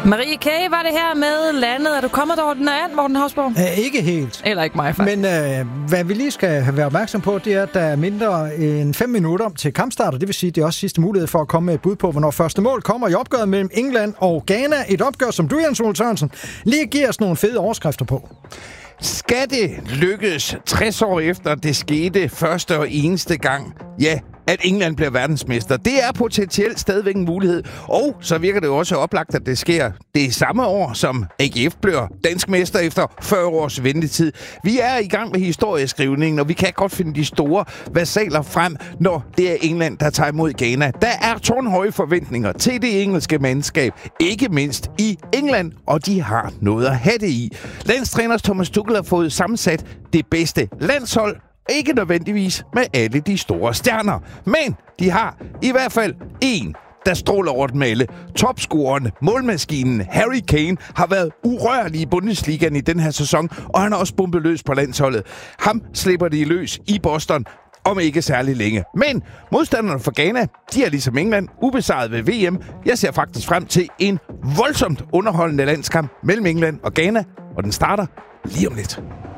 Marie K. var det her med landet. Er du kommet over den anden, Morten Hausborg? Ikke helt. Eller ikke mig, faktisk. Men hvad vi lige skal være opmærksom på, det er, at der er mindre end 5 minutter til kampstart, og det vil sige, at det er også sidste mulighed for at komme med et bud på, hvornår første mål kommer i opgøret mellem England og Ghana. Et opgør, som du, Jens Ole Sørensen, lige giver os nogle fede overskrifter på. Skal det lykkes 60 år efter, det skete første og eneste gang? Ja, at England bliver verdensmester. Det er potentielt stadigvæk en mulighed. Og så virker det jo også oplagt, at det sker det samme år, som AGF bliver dansk mester efter 40 års ventetid. Vi er i gang med historieskrivningen, og vi kan godt finde de store versaler frem, når det er England, der tager imod Ghana. Der er tårnhøje forventninger til det engelske mandskab, ikke mindst i England, og de har noget at have det i. Landstræner Thomas Tuchel har fået sammensat det bedste landshold, ikke nødvendigvis med alle de store stjerner, men de har i hvert fald en, der stråler over dem alle. Topscoreren, målmaskinen Harry Kane, har været urørlig i Bundesligaen i den her sæson, og han har også bumpet løs på landsholdet. Ham slipper de løs i Boston om ikke særlig længe. Men modstanderne for Ghana, de er ligesom England ubesejret ved VM. Jeg ser faktisk frem til en voldsomt underholdende landskamp mellem England og Ghana, og den starter lige om lidt.